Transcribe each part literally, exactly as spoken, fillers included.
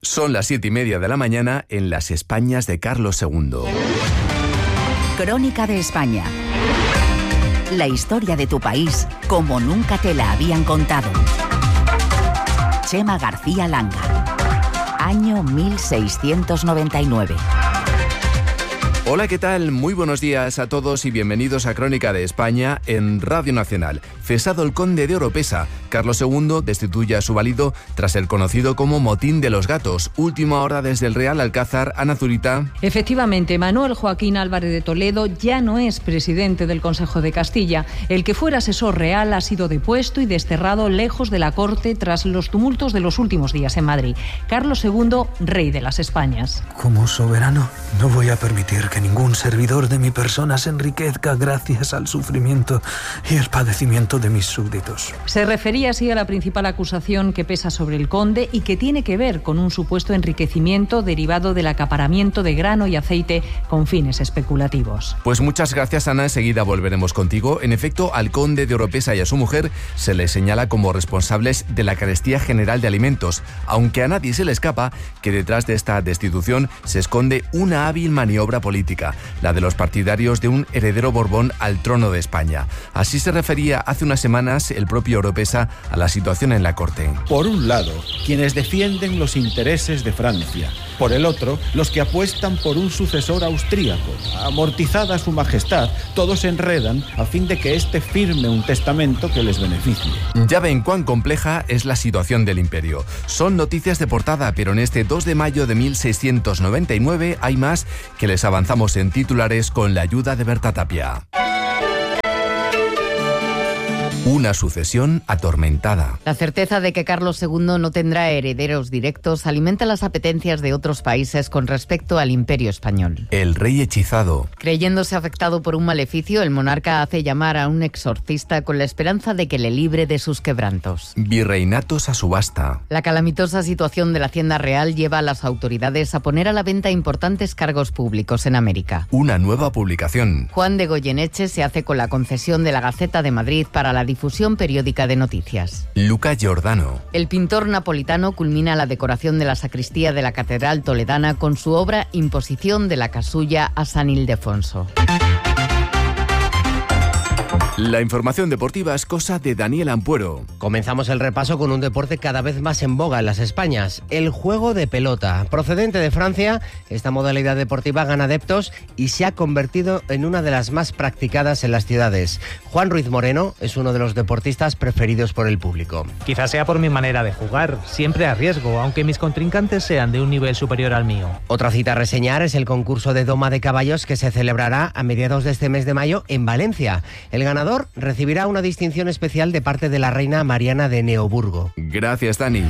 Son las siete y media de la mañana en las Españas de Carlos segundo. Crónica de España. La historia de tu país como nunca te la habían contado. Chema García Langa. Año mil seiscientos noventa y nueve. Hola, ¿qué tal? Muy buenos días a todos y bienvenidos a Crónica de España en Radio Nacional. Cesado el conde de Oropesa, Carlos segundo destituye a su valido tras el conocido como Motín de los Gatos. Última hora desde el Real Alcázar. Ana Zurita. Efectivamente, Manuel Joaquín Álvarez de Toledo ya no es presidente del Consejo de Castilla. El que fuera asesor real ha sido depuesto y desterrado lejos de la corte tras los tumultos de los últimos días en Madrid. Carlos segundo, rey de las Españas. Como soberano, no voy a permitir que ningún servidor de mi persona se enriquezca gracias al sufrimiento y el padecimiento de mis súbditos. Se refería así a la principal acusación que pesa sobre el conde y que tiene que ver con un supuesto enriquecimiento derivado del acaparamiento de grano y aceite con fines especulativos. Pues muchas gracias, Ana. Enseguida volveremos contigo. En efecto, al conde de Oropesa y a su mujer se les señala como responsables de la carestía general de alimentos, aunque a nadie se le escapa que detrás de esta destitución se esconde una hábil maniobra política. La de los partidarios de un heredero Borbón al trono de España. Así se refería hace unas semanas el propio Oropesa a la situación en la corte. Por un lado, quienes defienden los intereses de Francia. Por el otro, los que apuestan por un sucesor austríaco. Amortizada su majestad, todos se enredan a fin de que éste firme un testamento que les beneficie. Ya ven cuán compleja es la situación del imperio. Son noticias de portada, pero en este dos de mayo de mil seiscientos noventa y nueve hay más que les avanzamos en titulares con la ayuda de Berta Tapia. Una sucesión atormentada. La certeza de que Carlos segundo no tendrá herederos directos alimenta las apetencias de otros países con respecto al Imperio español. El rey hechizado. Creyéndose afectado por un maleficio, el monarca hace llamar a un exorcista con la esperanza de que le libre de sus quebrantos. Virreinatos a subasta. La calamitosa situación de la Hacienda Real lleva a las autoridades a poner a la venta importantes cargos públicos en América. Una nueva publicación. Juan de Goyeneche se hace con la concesión de la Gaceta de Madrid para la difusión periódica de noticias. Luca Giordano. El pintor napolitano culmina la decoración de la sacristía de la Catedral Toledana con su obra Imposición de la Casulla a San Ildefonso. La información deportiva es cosa de Daniel Ampuero. Comenzamos el repaso con un deporte cada vez más en boga en las Españas, el juego de pelota. Procedente de Francia, esta modalidad deportiva gana adeptos y se ha convertido en una de las más practicadas en las ciudades. Juan Ruiz Moreno es uno de los deportistas preferidos por el público. Quizás sea por mi manera de jugar, siempre a riesgo, aunque mis contrincantes sean de un nivel superior al mío. Otra cita a reseñar es el concurso de doma de caballos que se celebrará a mediados de este mes de mayo en Valencia. El ganador recibirá una distinción especial de parte de la reina Mariana de Neoburgo. Gracias, Dani.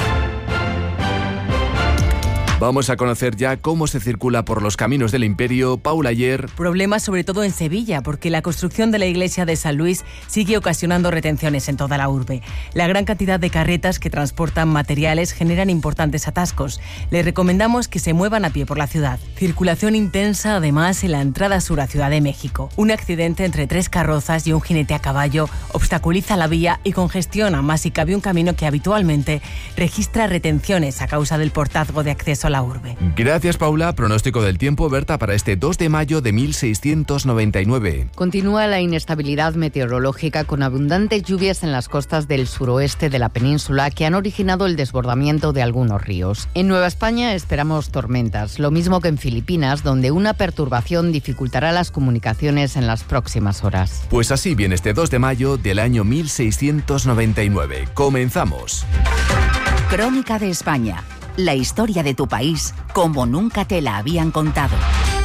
Vamos a conocer ya cómo se circula por los caminos del imperio. Paula Ayer. Problemas sobre todo en Sevilla, porque la construcción de la iglesia de San Luis sigue ocasionando retenciones en toda la urbe. La gran cantidad de carretas que transportan materiales generan importantes atascos. Les recomendamos que se muevan a pie por la ciudad. Circulación intensa además en la entrada sur a Ciudad de México. Un accidente entre tres carrozas y un jinete a caballo obstaculiza la vía y congestiona más si cabe un camino que habitualmente registra retenciones a causa del portazgo de acceso a la urbe. Gracias, Paula. Pronóstico del tiempo, Berta, para este dos de mayo de mil seiscientos noventa y nueve. Continúa la inestabilidad meteorológica con abundantes lluvias en las costas del suroeste de la península que han originado el desbordamiento de algunos ríos. En Nueva España esperamos tormentas, lo mismo que en Filipinas, donde una perturbación dificultará las comunicaciones en las próximas horas. Pues así viene este dos de mayo del año mil seiscientos noventa y nueve. Comenzamos. Crónica de España. La historia de tu país como nunca te la habían contado.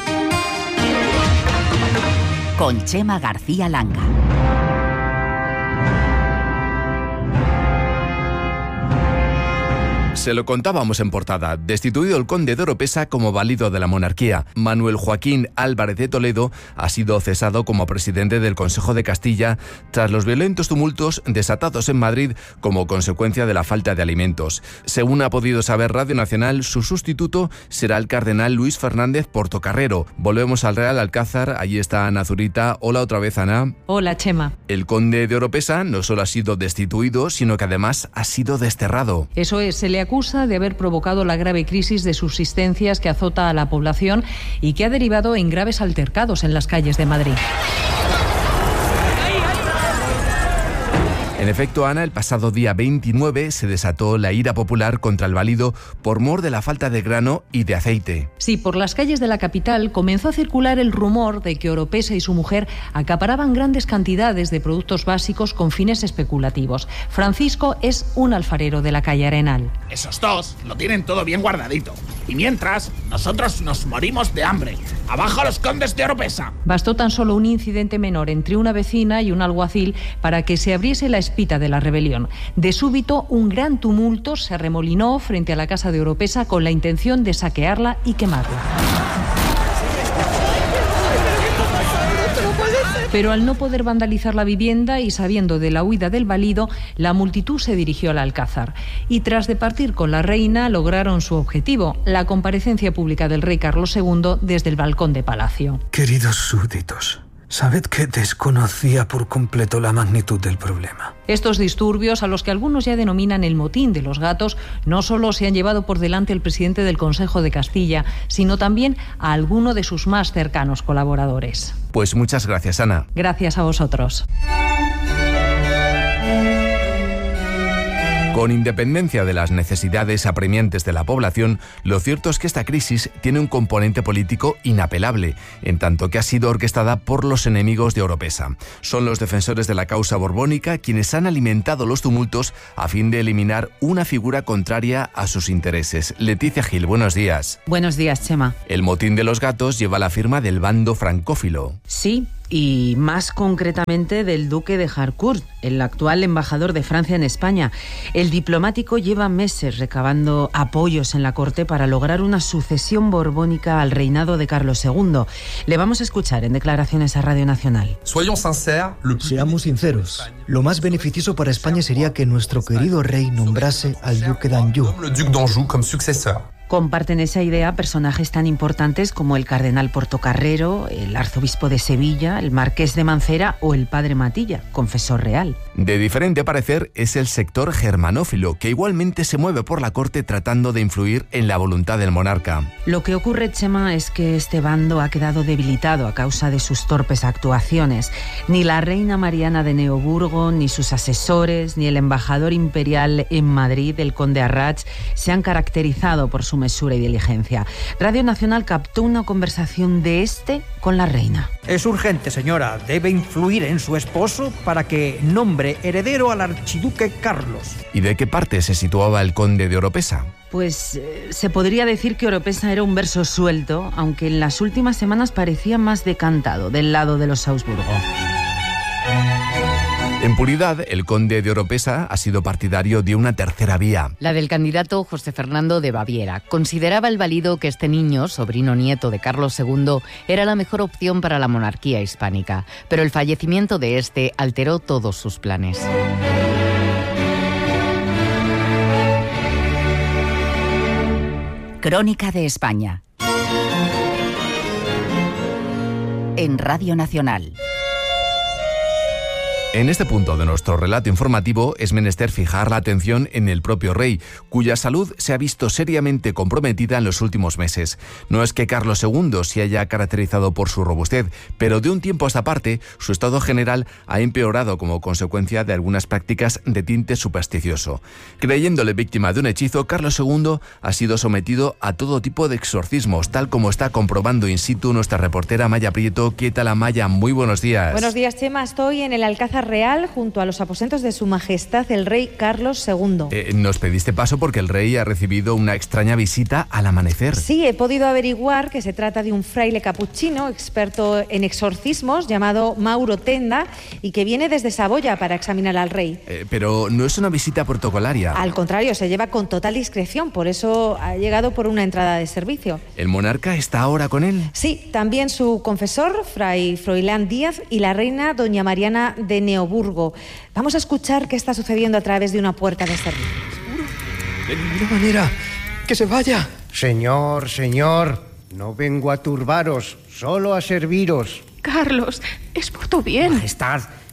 Con Chema García Langa. Se lo contábamos en portada. Destituido el conde de Oropesa como válido de la monarquía, Manuel Joaquín Álvarez de Toledo ha sido cesado como presidente del Consejo de Castilla tras los violentos tumultos desatados en Madrid como consecuencia de la falta de alimentos. Según ha podido saber Radio Nacional, su sustituto será el cardenal Luis Fernández Portocarrero. Volvemos al Real Alcázar. Allí está Ana Zurita. Hola otra vez, Ana. Hola, Chema. El conde de Oropesa no solo ha sido destituido, sino que además ha sido desterrado. Eso es, se le ha acusa de haber provocado la grave crisis de subsistencias que azota a la población y que ha derivado en graves altercados en las calles de Madrid. En efecto, Ana, el pasado día veintinueve se desató la ira popular contra el válido por mor de la falta de grano y de aceite. Sí, por las calles de la capital comenzó a circular el rumor de que Oropesa y su mujer acaparaban grandes cantidades de productos básicos con fines especulativos. Francisco es un alfarero de la calle Arenal. Esos dos lo tienen todo bien guardadito. Y mientras, nosotros nos morimos de hambre. ¡Abajo los condes de Oropesa! Bastó tan solo un incidente menor entre una vecina y un alguacil para que se abriese la espita de la rebelión. De súbito, un gran tumulto se arremolinó frente a la casa de Oropesa con la intención de saquearla y quemarla. Pero al no poder vandalizar la vivienda y sabiendo de la huida del válido, la multitud se dirigió al Alcázar. Y tras departir con la reina, lograron su objetivo, la comparecencia pública del rey Carlos segundo desde el balcón de Palacio. Queridos súbditos, sabed que desconocía por completo la magnitud del problema. Estos disturbios, a los que algunos ya denominan el motín de los gatos, no solo se han llevado por delante al presidente del Consejo de Castilla, sino también a alguno de sus más cercanos colaboradores. Pues muchas gracias, Ana. Gracias a vosotros. Con independencia de las necesidades apremiantes de la población, lo cierto es que esta crisis tiene un componente político inapelable, en tanto que ha sido orquestada por los enemigos de Oropesa. Son los defensores de la causa borbónica quienes han alimentado los tumultos a fin de eliminar una figura contraria a sus intereses. Leticia Gil, buenos días. Buenos días, Chema. El motín de los gatos lleva la firma del bando francófilo. Sí, y más concretamente del duque de Harcourt, el actual embajador de Francia en España. El diplomático lleva meses recabando apoyos en la corte para lograr una sucesión borbónica al reinado de Carlos segundo. Le vamos a escuchar en declaraciones a Radio Nacional. Seamos sinceros, lo más beneficioso para España sería que nuestro querido rey nombrase al duque d'Anjou. Comparten esa idea personajes tan importantes como el cardenal Portocarrero, el arzobispo de Sevilla, el marqués de Mancera o el padre Matilla, confesor real. De diferente parecer es el sector germanófilo, que igualmente se mueve por la corte tratando de influir en la voluntad del monarca. Lo que ocurre, Chema, es que este bando ha quedado debilitado a causa de sus torpes actuaciones. Ni la reina Mariana de Neoburgo, ni sus asesores, ni el embajador imperial en Madrid, el conde Arrach, se han caracterizado por su mesura y diligencia. Radio Nacional captó una conversación de este con la reina. Es urgente, señora. Debe influir en su esposo para que nombre heredero al archiduque Carlos. ¿Y de qué parte se situaba el conde de Oropesa? Pues eh, se podría decir que Oropesa era un verso suelto, aunque en las últimas semanas parecía más decantado del lado de los Habsburgo. En puridad, el conde de Oropesa ha sido partidario de una tercera vía. La del candidato José Fernando de Baviera. Consideraba el válido que este niño, sobrino nieto de Carlos segundo, era la mejor opción para la monarquía hispánica. Pero el fallecimiento de este alteró todos sus planes. Crónica de España. En Radio Nacional. En este punto de nuestro relato informativo es menester fijar la atención en el propio rey, cuya salud se ha visto seriamente comprometida en los últimos meses. No es que Carlos segundo se haya caracterizado por su robustez, pero de un tiempo a esta parte su estado general ha empeorado como consecuencia de algunas prácticas de tinte supersticioso. Creyéndole víctima de un hechizo, Carlos segundo ha sido sometido a todo tipo de exorcismos, tal como está comprobando in situ nuestra reportera Maya Prieto. ¿Qué tal, Maya? Muy buenos días. Buenos días, Chema. Estoy en el Alcázar Real junto a los aposentos de Su Majestad el Rey Carlos segundo. Eh, nos pediste paso porque el rey ha recibido una extraña visita al amanecer. Sí, he podido averiguar que se trata de un fraile capuchino experto en exorcismos llamado Mauro Tenda y que viene desde Saboya para examinar al rey. Eh, pero no es una visita protocolaria. Al contrario, se lleva con total discreción, por eso ha llegado por una entrada de servicio. ¿El monarca está ahora con él? Sí, también su confesor, Fray Froilán Díaz, y la reina doña Mariana de Neoburgo. Vamos a escuchar qué está sucediendo a través de una puerta de servicio. De ninguna manera. ¡Que se vaya! Señor, señor, no vengo a turbaros, solo a serviros. Carlos, es por tu bien. Majestad,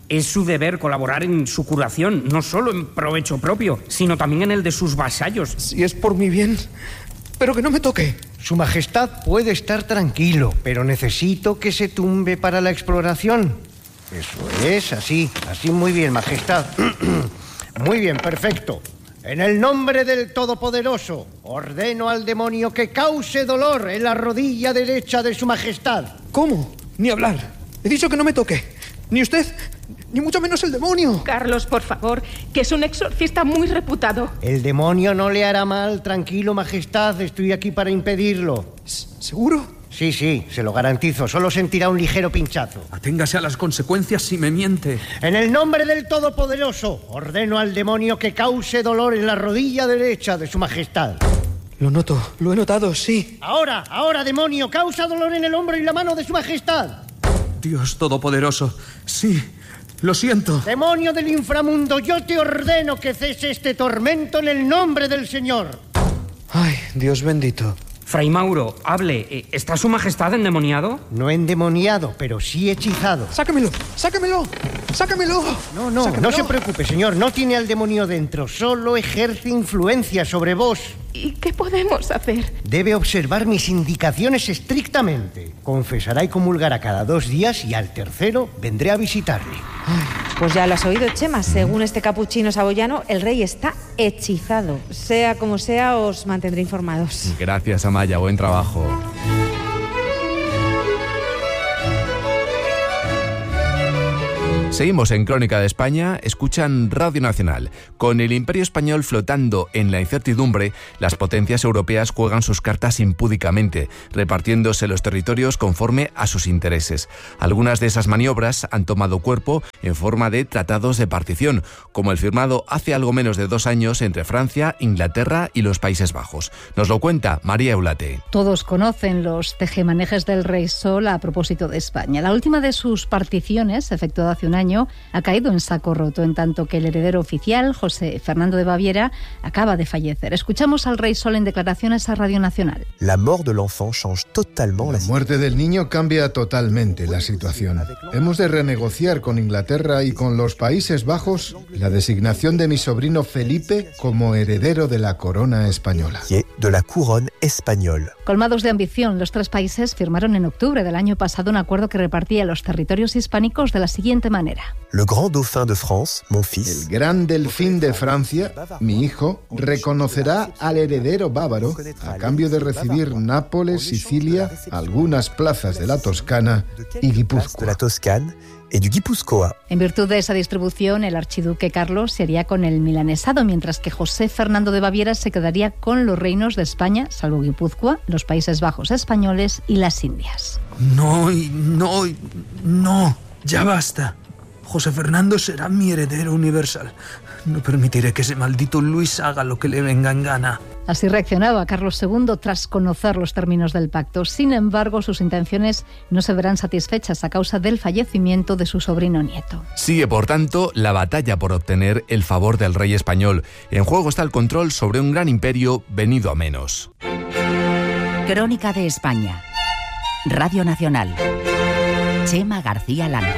Es su deber colaborar en su curación, no solo en provecho propio, sino también en el de sus vasallos. Si es por mi bien, pero que no me toque. Su Majestad puede estar tranquilo, pero necesito que se tumbe para la exploración. Eso es, así, así muy bien, Majestad. Muy bien, perfecto. En el nombre del Todopoderoso, ordeno al demonio que cause dolor en la rodilla derecha de su Majestad. ¿Cómo? Ni hablar. He dicho que no me toque. Ni usted, ni mucho menos el demonio. Carlos, por favor, que es un exorcista muy reputado. El demonio no le hará mal, tranquilo, Majestad. Estoy aquí para impedirlo. ¿Seguro? Sí, sí, se lo garantizo. Solo sentirá un ligero pinchazo. Aténgase a las consecuencias si me miente. En el nombre del Todopoderoso, ordeno al demonio que cause dolor en la rodilla derecha de su Majestad. Lo noto, lo he notado, sí. Ahora, ahora, demonio, causa dolor en el hombro y la mano de su Majestad. Dios Todopoderoso, sí, lo siento. Demonio del inframundo, yo te ordeno que cese este tormento en el nombre del Señor. Ay, Dios bendito. Fray Mauro, hable. ¿Está su Majestad endemoniado? No endemoniado, pero sí hechizado. ¡Sácamelo! ¡Sácamelo! ¡Sácamelo! No, no, ¡Sácamelo! No se preocupe, señor. No tiene al demonio dentro. Solo ejerce influencia sobre vos. ¿Y qué podemos hacer? Debe observar mis indicaciones estrictamente. Confesará y comulgará cada dos días y al tercero vendré a visitarle. Ay, pues ya lo has oído, Chema. Según este capuchino saboyano, el rey está hechizado. Sea como sea, os mantendré informados. Gracias, Amaya. Buen trabajo. Seguimos en Crónica de España, escuchan Radio Nacional. Con el Imperio Español flotando en la incertidumbre, las potencias europeas juegan sus cartas impúdicamente, repartiéndose los territorios conforme a sus intereses. Algunas de esas maniobras han tomado cuerpo en forma de tratados de partición, como el firmado hace algo menos de dos años entre Francia, Inglaterra y los Países Bajos. Nos lo cuenta María Eulate. Todos conocen los tejemanejes del rey Sol a propósito de España. La última de sus particiones, efectuada hace un año, ha caído en saco roto, en tanto que el heredero oficial, José Fernando de Baviera, acaba de fallecer. Escuchamos al rey Sol en declaraciones a Radio Nacional. La mort de l'enfant change totalement la muerte del niño cambia totalmente la situación. Hemos de renegociar con Inglaterra y con los Países Bajos la designación de mi sobrino Felipe como heredero de la corona española. De la couronne española. Colmados de ambición, los tres países firmaron en octubre del año pasado un acuerdo que repartía los territorios hispánicos de la siguiente manera. Le grand dauphin de France, mon fils. El gran delfín de Francia, mi hijo, reconocerá al heredero bávaro a cambio de recibir Nápoles, Sicilia, algunas plazas de la Toscana y Guipúzcoa. En virtud de esa distribución, el archiduque Carlos se haría con el milanesado, mientras que José Fernando de Baviera se quedaría con los reinos de España, salvo Guipúzcoa, los Países Bajos españoles y las Indias. No, no, no, ya basta. José Fernando será mi heredero universal. No permitiré que ese maldito Luis haga lo que le venga en gana. Así reaccionaba Carlos segundo tras conocer los términos del pacto. Sin embargo, sus intenciones no se verán satisfechas a causa del fallecimiento de su sobrino nieto. Sigue, por tanto, la batalla por obtener el favor del rey español. En juego está el control sobre un gran imperio venido a menos. Crónica de España. Radio Nacional. Chema García Landa.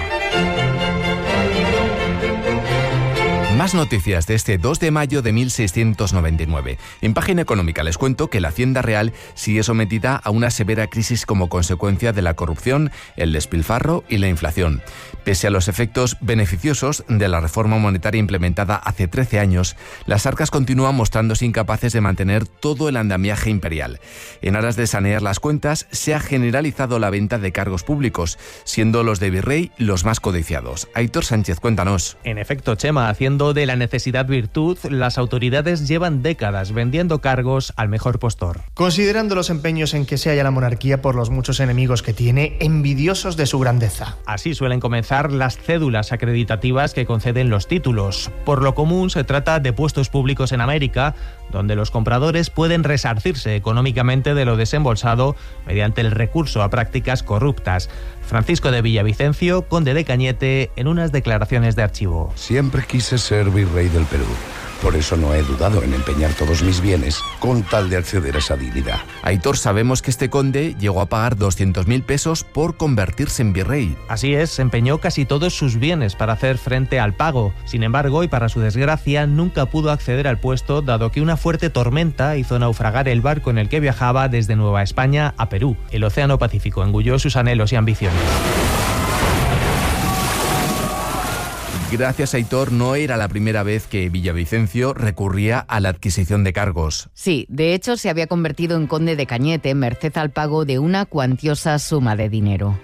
Más noticias de este dos de mayo de mil seiscientos noventa y nueve. En Página Económica les cuento que la Hacienda Real sigue sometida a una severa crisis como consecuencia de la corrupción, el despilfarro y la inflación. Pese a los efectos beneficiosos de la reforma monetaria implementada hace trece años, las arcas continúan mostrándose incapaces de mantener todo el andamiaje imperial. En aras de sanear las cuentas, se ha generalizado la venta de cargos públicos, siendo los de virrey los más codiciados. Aitor Sánchez, cuéntanos. En efecto, Chema, haciendo de la necesidad virtud, las autoridades llevan décadas vendiendo cargos al mejor postor. Considerando los empeños en que se halla la monarquía por los muchos enemigos que tiene, envidiosos de su grandeza. Así suelen comenzar las cédulas acreditativas que conceden los títulos. Por lo común se trata de puestos públicos en América, donde los compradores pueden resarcirse económicamente de lo desembolsado mediante el recurso a prácticas corruptas. Francisco de Villavicencio, conde de Cañete, en unas declaraciones de archivo. Siempre quise ser virrey del Perú. Por eso no he dudado en empeñar todos mis bienes con tal de acceder a esa dignidad. Aitor, sabemos que este conde llegó a pagar doscientos mil pesos por convertirse en virrey. Así es, empeñó casi todos sus bienes para hacer frente al pago. Sin embargo, y para su desgracia, nunca pudo acceder al puesto, dado que una fuerte tormenta hizo naufragar el barco en el que viajaba desde Nueva España a Perú. El Océano Pacífico engulló sus anhelos y ambiciones. Gracias, Aitor, no era la primera vez que Villavicencio recurría a la adquisición de cargos. Sí, de hecho se había convertido en conde de Cañete merced al pago de una cuantiosa suma de dinero.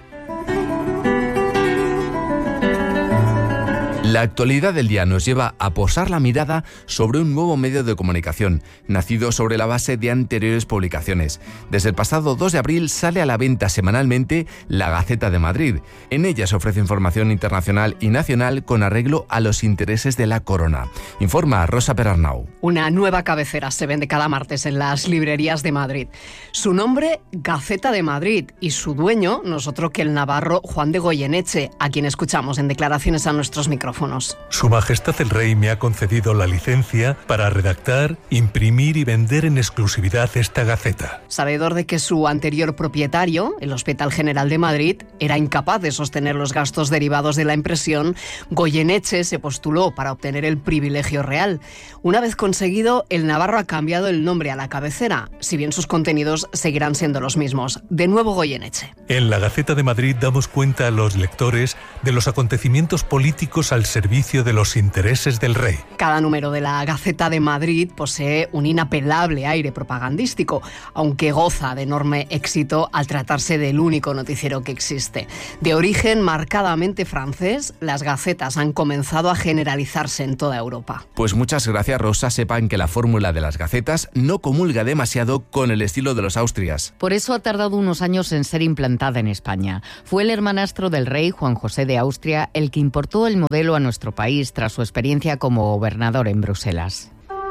La actualidad del día nos lleva a posar la mirada sobre un nuevo medio de comunicación, nacido sobre la base de anteriores publicaciones. Desde el pasado dos de abril sale a la venta semanalmente La Gaceta de Madrid. En ella se ofrece información internacional y nacional con arreglo a los intereses de la corona. Informa Rosa Perarnau. Una nueva cabecera se vende cada martes en las librerías de Madrid. Su nombre, Gaceta de Madrid, y su dueño no es otro que el navarro Juan de Goyeneche, a quien escuchamos en declaraciones a nuestros micrófonos. Su Majestad el Rey me ha concedido la licencia para redactar, imprimir y vender en exclusividad esta gaceta. Sabedor de que su anterior propietario, el Hospital General de Madrid, era incapaz de sostener los gastos derivados de la impresión, Goyeneche se postuló para obtener el privilegio real. Una vez conseguido, el navarro ha cambiado el nombre a la cabecera, si bien sus contenidos seguirán siendo los mismos. De nuevo Goyeneche. En la Gaceta de Madrid damos cuenta a los lectores de los acontecimientos políticos al servicio de los intereses del rey. Cada número de la Gaceta de Madrid posee un inapelable aire propagandístico, aunque goza de enorme éxito al tratarse del único noticiero que existe. De origen marcadamente francés, las gacetas han comenzado a generalizarse en toda Europa. Pues muchas gracias, Rosa. Sepan que la fórmula de las gacetas no comulga demasiado con el estilo de los Austrias. Por eso ha tardado unos años en ser implantada en España. Fue el hermanastro del rey, Juan José de Austria, el que importó el modelo a nuestro país tras su experiencia como gobernador en Bruselas.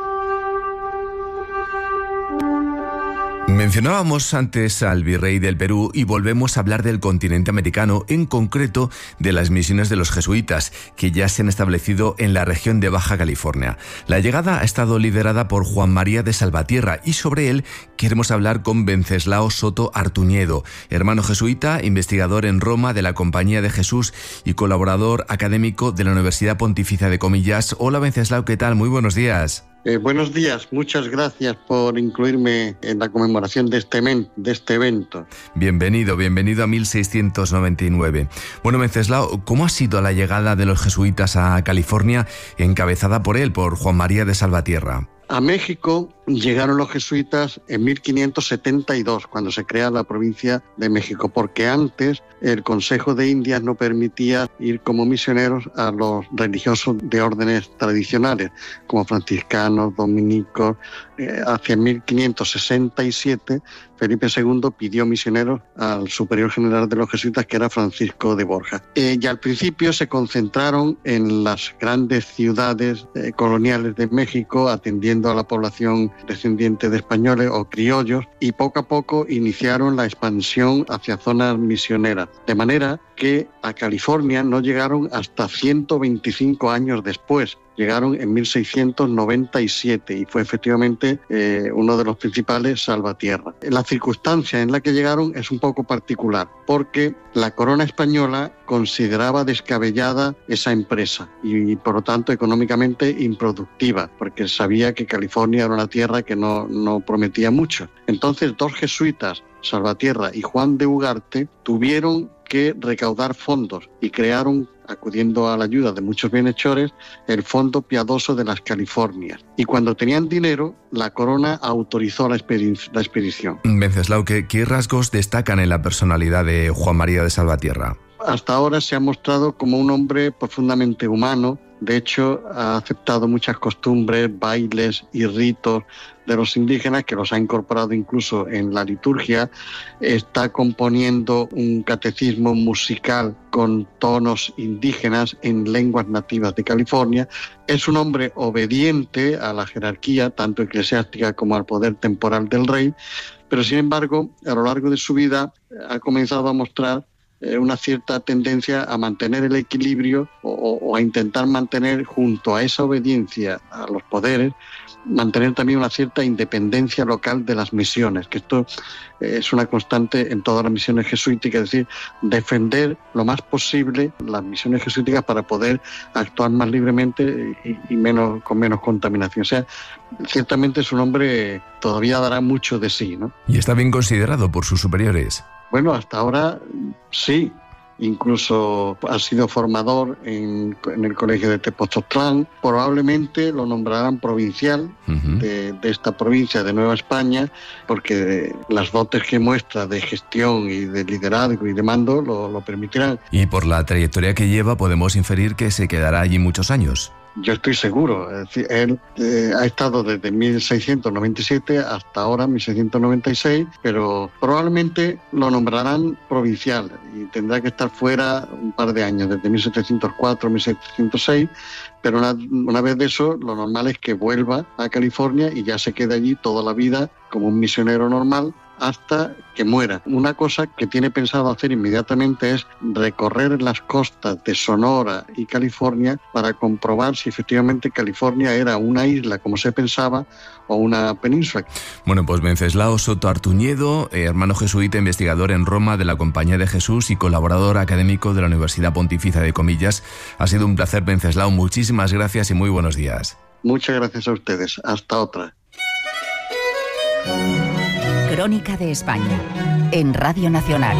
Mencionábamos antes al virrey del Perú y volvemos a hablar del continente americano, en concreto de las misiones de los jesuitas, que ya se han establecido en la región de Baja California. La llegada ha estado liderada por Juan María de Salvatierra y sobre él queremos hablar con Venceslao Soto Artuñedo, hermano jesuita, investigador en Roma de la Compañía de Jesús y colaborador académico de la Universidad Pontificia de Comillas. Hola Venceslao, ¿qué tal? Muy buenos días. Eh, buenos días, muchas gracias por incluirme en la conmemoración de este, men- de este evento. Bienvenido, bienvenido a mil seiscientos noventa y nueve. Bueno, Venceslao, ¿cómo ha sido la llegada de los jesuitas a California encabezada por él, por Juan María de Salvatierra? A México llegaron los jesuitas en mil quinientos setenta y dos, cuando se crea la provincia de México, porque antes el Consejo de Indias no permitía ir como misioneros a los religiosos de órdenes tradicionales, como franciscanos, dominicos. Eh, hacia mil quinientos sesenta y siete, Felipe segundo pidió misioneros al superior general de los jesuitas, que era Francisco de Borja. Eh, y al principio se concentraron en las grandes ciudades eh, coloniales de México, atendiendo a la población descendiente de españoles o criollos, y poco a poco iniciaron la expansión hacia zonas misioneras, de manera que a California no llegaron hasta ciento veinticinco años después. Llegaron en mil seiscientos noventa y siete y fue efectivamente eh, uno de los principales Salvatierra. La circunstancia en la que llegaron es un poco particular, porque la corona española consideraba descabellada esa empresa y, por lo tanto, económicamente improductiva, porque sabía que California era una tierra que no, no prometía mucho. Entonces, dos jesuitas, Salvatierra y Juan de Ugarte, tuvieron que recaudar fondos y crearon, acudiendo a la ayuda de muchos bienhechores, el Fondo Piadoso de las Californias. Y cuando tenían dinero, la corona autorizó la, expedi- la expedición. Venceslao, ¿qué, ¿qué rasgos destacan en la personalidad de Juan María de Salvatierra? Hasta ahora se ha mostrado como un hombre profundamente humano. De hecho, ha aceptado muchas costumbres, bailes y ritos de los indígenas, que los ha incorporado incluso en la liturgia. Está componiendo un catecismo musical con tonos indígenas en lenguas nativas de California. Es un hombre obediente a la jerarquía, tanto eclesiástica como al poder temporal del rey, pero sin embargo, a lo largo de su vida ha comenzado a mostrar eh, una cierta tendencia a mantener el equilibrio o, o a intentar mantener junto a esa obediencia a los poderes, mantener también una cierta independencia local de las misiones, que esto es una constante en todas las misiones jesuíticas, es decir, defender lo más posible las misiones jesuíticas para poder actuar más libremente y, y menos con menos contaminación. O sea, ciertamente su nombre todavía dará mucho de sí, ¿no? Y está bien considerado por sus superiores. Bueno, hasta ahora sí. Incluso ha sido formador en, en el colegio de Tepoztlán. Probablemente lo nombrarán provincial uh-huh. de, de esta provincia de Nueva España, porque las dotes que muestra de gestión y de liderazgo y de mando lo, lo permitirán. Y por la trayectoria que lleva podemos inferir que se quedará allí muchos años. Yo estoy seguro, es decir, él eh, ha estado desde mil seiscientos noventa y siete hasta ahora, mil seiscientos noventa y seis, pero probablemente lo nombrarán provincial y tendrá que estar fuera un par de años, desde mil setecientos cuatro, mil setecientos seis, pero una, una vez de eso, lo normal es que vuelva a California y ya se quede allí toda la vida como un misionero normal, hasta que muera. Una cosa que tiene pensado hacer inmediatamente es recorrer las costas de Sonora y California para comprobar si efectivamente California era una isla, como se pensaba, o una península. Bueno, pues Wenceslao Soto Artuñedo, eh, hermano jesuita, investigador en Roma de la Compañía de Jesús y colaborador académico de la Universidad Pontificia de Comillas. Ha sido un placer, Wenceslao. Muchísimas gracias y muy buenos días. Muchas gracias a ustedes. Hasta otra. Crónica de España, en Radio Nacional.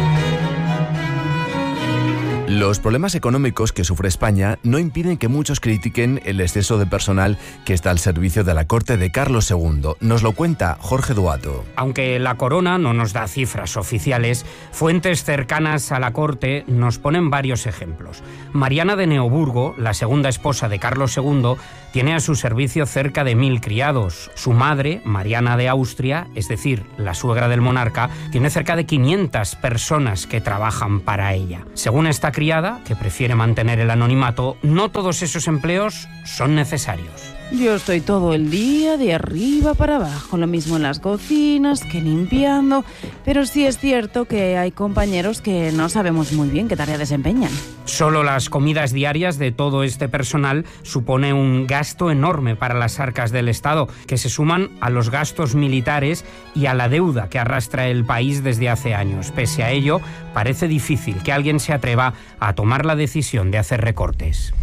Los problemas económicos que sufre España no impiden que muchos critiquen el exceso de personal que está al servicio de la corte de Carlos segundo. Nos lo cuenta Jorge Duato. Aunque la corona no nos da cifras oficiales, fuentes cercanas a la corte nos ponen varios ejemplos. Mariana de Neoburgo, la segunda esposa de Carlos segundo, tiene a su servicio cerca de mil criados. Su madre, Mariana de Austria, es decir, la suegra del monarca, tiene cerca de quinientas personas que trabajan para ella. Según esta criada, que prefiere mantener el anonimato, no todos esos empleos son necesarios. Yo estoy todo el día de arriba para abajo, lo mismo en las cocinas que limpiando, pero sí es cierto que hay compañeros que no sabemos muy bien qué tarea desempeñan. Solo las comidas diarias de todo este personal supone un gasto enorme para las arcas del Estado, que se suman a los gastos militares y a la deuda que arrastra el país desde hace años. Pese a ello, parece difícil que alguien se atreva a tomar la decisión de hacer recortes.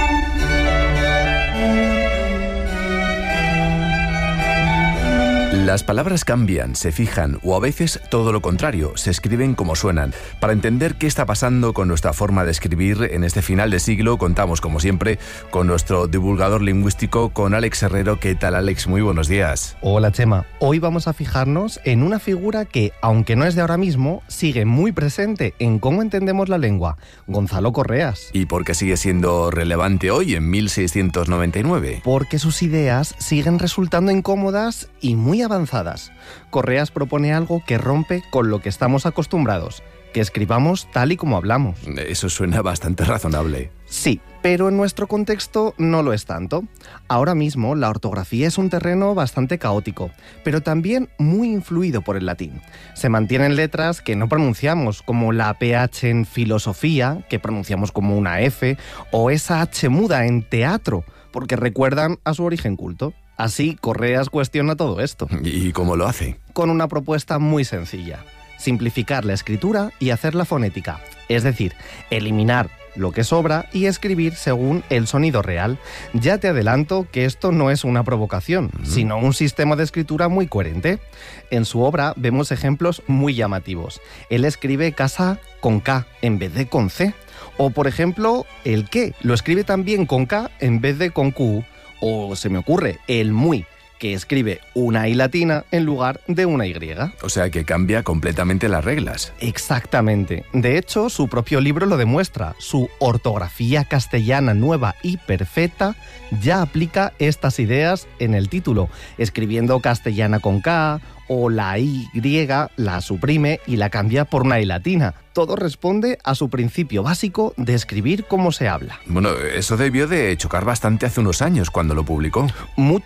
Las palabras cambian, se fijan o a veces todo lo contrario, se escriben como suenan. Para entender qué está pasando con nuestra forma de escribir en este final de siglo, contamos como siempre con nuestro divulgador lingüístico, con Alex Herrero. ¿Qué tal, Alex? Muy buenos días. Hola, Chema. Hoy vamos a fijarnos en una figura que, aunque no es de ahora mismo, sigue muy presente en cómo entendemos la lengua: Gonzalo Correas. ¿Y por qué sigue siendo relevante hoy, en mil seiscientos noventa y nueve? Porque sus ideas siguen resultando incómodas y muy avanzadas. Correas propone algo que rompe con lo que estamos acostumbrados, que escribamos tal y como hablamos. Eso suena bastante razonable. Sí, pero en nuestro contexto no lo es tanto. Ahora mismo la ortografía es un terreno bastante caótico, pero también muy influido por el latín. Se mantienen letras que no pronunciamos, como la ph en filosofía, que pronunciamos como una F, o esa H muda en teatro, porque recuerdan a su origen culto. Así, Correas cuestiona todo esto. ¿Y cómo lo hace? Con una propuesta muy sencilla: simplificar la escritura y hacerla fonética. Es decir, eliminar lo que sobra y escribir según el sonido real. Ya te adelanto que esto no es una provocación, uh-huh. sino un sistema de escritura muy coherente. En su obra vemos ejemplos muy llamativos. Él escribe casa con K en vez de con C. O, por ejemplo, el qué lo escribe también con K en vez de con Q. O se me ocurre el muy, que escribe una I latina en lugar de una Y. O sea que cambia completamente las reglas. Exactamente. De hecho, su propio libro lo demuestra. Su ortografía castellana nueva y perfecta ya aplica estas ideas en el título, escribiendo castellana con K, o la Y la suprime y la cambia por una I latina. Todo responde a su principio básico de escribir como se habla. Bueno, eso debió de chocar bastante hace unos años cuando lo publicó. Mucho.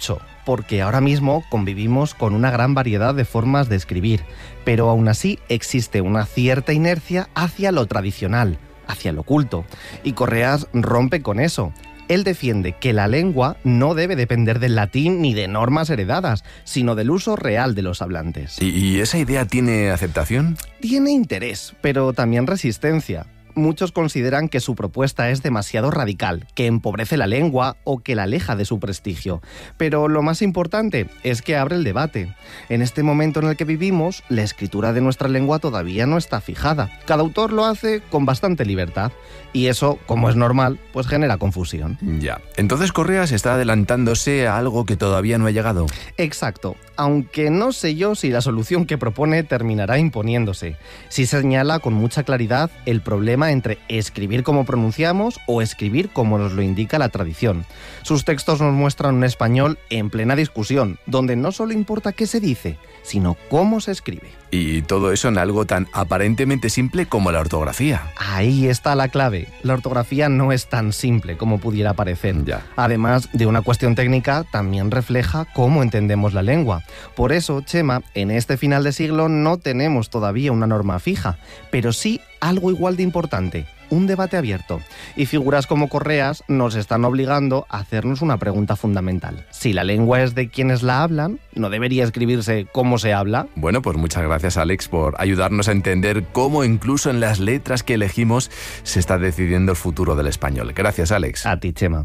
porque ahora mismo convivimos con una gran variedad de formas de escribir, pero aún así existe una cierta inercia hacia lo tradicional, hacia lo culto, y Correas rompe con eso. Él defiende que la lengua no debe depender del latín ni de normas heredadas, sino del uso real de los hablantes. ¿Y, y esa idea tiene aceptación? Tiene interés, pero también resistencia. Muchos consideran que su propuesta es demasiado radical, que empobrece la lengua o que la aleja de su prestigio. Pero lo más importante es que abre el debate. En este momento en el que vivimos, la escritura de nuestra lengua todavía no está fijada. Cada autor lo hace con bastante libertad. Y eso, como es normal, pues genera confusión. Ya. Entonces Correas está adelantándose a algo que todavía no ha llegado. Exacto. Aunque no sé yo si la solución que propone terminará imponiéndose. Sí señala con mucha claridad el problema entre escribir como pronunciamos o escribir como nos lo indica la tradición. Sus textos nos muestran un español en plena discusión, donde no solo importa qué se dice, sino cómo se escribe. Y todo eso en algo tan aparentemente simple como la ortografía. Ahí está la clave. La ortografía no es tan simple como pudiera parecer. Ya. Además de una cuestión técnica, también refleja cómo entendemos la lengua. Por eso, Chema, en este final de siglo no tenemos todavía una norma fija, pero sí algo igual de importante, un debate abierto. Y figuras como Correas nos están obligando a hacernos una pregunta fundamental. Si la lengua es de quienes la hablan, ¿no debería escribirse cómo se habla? Bueno, pues muchas gracias, Alex, por ayudarnos a entender cómo incluso en las letras que elegimos se está decidiendo el futuro del español. Gracias, Alex. A ti, Chema.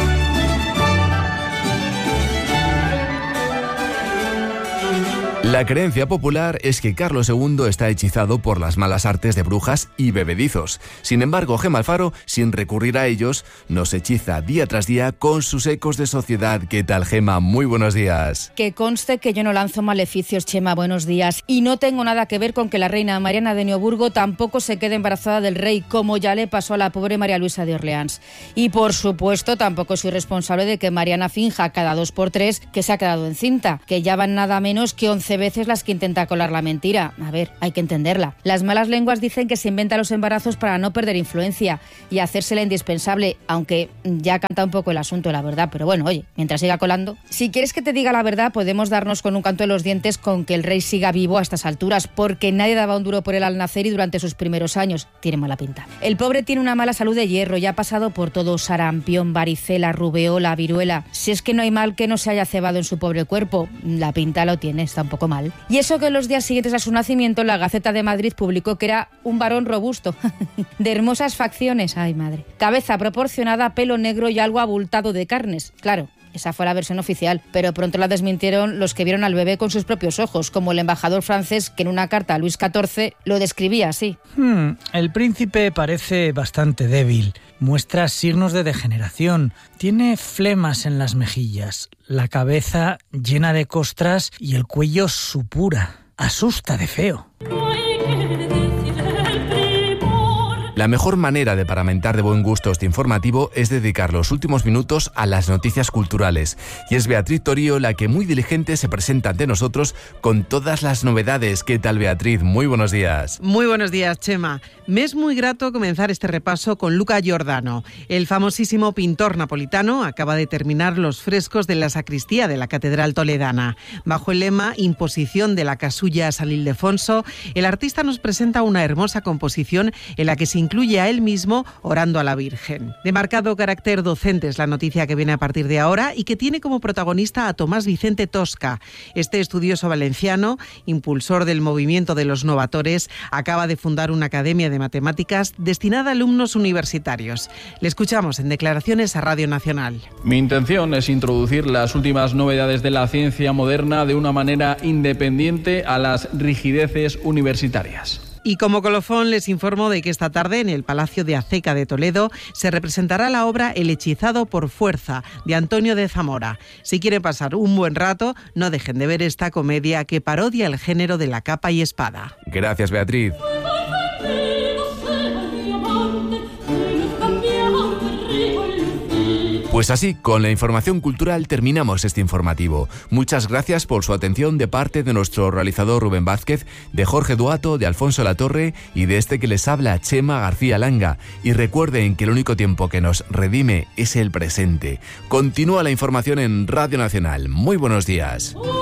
La creencia popular es que Carlos segundo está hechizado por las malas artes de brujas y bebedizos. Sin embargo, Gemma Alfaro, sin recurrir a ellos, nos hechiza día tras día con sus ecos de sociedad. ¿Qué tal, Gemma? Muy buenos días. Que conste que yo no lanzo maleficios, Chema, buenos días. Y no tengo nada que ver con que la reina Mariana de Neoburgo tampoco se quede embarazada del rey, como ya le pasó a la pobre María Luisa de Orleans. Y por supuesto, tampoco soy responsable de que Mariana finja cada dos por tres que se ha quedado encinta, que ya van nada menos que once veces las que intenta colar la mentira. A ver, hay que entenderla. Las malas lenguas dicen que se inventa los embarazos para no perder influencia y hacérsela indispensable, aunque ya canta un poco el asunto, la verdad. Pero bueno, oye, mientras siga colando. Si quieres que te diga la verdad, podemos darnos con un canto de los dientes con que el rey siga vivo a estas alturas, porque nadie daba un duro por él al nacer y durante sus primeros años. Tiene mala pinta. El pobre tiene una mala salud de hierro y ha pasado por todo: sarampión, varicela, rubeola, viruela. Si es que no hay mal que no se haya cebado en su pobre cuerpo. La pinta lo tiene, está un poco mal. Y eso que en los días siguientes a su nacimiento la Gaceta de Madrid publicó que era un varón robusto, de hermosas facciones, ay madre, cabeza proporcionada, pelo negro y algo abultado de carnes. Claro, esa fue la versión oficial, pero pronto la desmintieron los que vieron al bebé con sus propios ojos, como el embajador francés que en una carta a Luis catorce lo describía así. Hmm, el príncipe parece bastante débil, muestra signos de degeneración, tiene flemas en las mejillas, la cabeza llena de costras y el cuello supura. Asusta de feo. La mejor manera de paramentar de buen gusto este informativo es dedicar los últimos minutos a las noticias culturales. Y es Beatriz Torío la que muy diligente se presenta ante nosotros con todas las novedades. ¿Qué tal, Beatriz? Muy buenos días. Muy buenos días, Chema. Me es muy grato comenzar este repaso con Luca Giordano. El famosísimo pintor napolitano acaba de terminar los frescos de la sacristía de la Catedral Toledana. Bajo el lema Imposición de la casulla a San Ildefonso, el artista nos presenta una hermosa composición en la que se incluye a él mismo orando a la Virgen. De marcado carácter docente es la noticia que viene a partir de ahora y que tiene como protagonista a Tomás Vicente Tosca. Este estudioso valenciano, impulsor del movimiento de los novatores, acaba de fundar una academia de matemáticas destinada a alumnos universitarios. Le escuchamos en declaraciones a Radio Nacional. Mi intención es introducir las últimas novedades de la ciencia moderna de una manera independiente a las rigideces universitarias. Y como colofón les informo de que esta tarde en el Palacio de Aceca de Toledo se representará la obra El hechizado por fuerza, de Antonio de Zamora. Si quieren pasar un buen rato, no dejen de ver esta comedia que parodia el género de la capa y espada. Gracias, Beatriz. Pues así, con la información cultural terminamos este informativo. Muchas gracias por su atención de parte de nuestro realizador Rubén Vázquez, de Jorge Duato, de Alfonso Latorre y de este que les habla, Chema García Langa. Y recuerden que el único tiempo que nos redime es el presente. Continúa la información en Radio Nacional. Muy buenos días.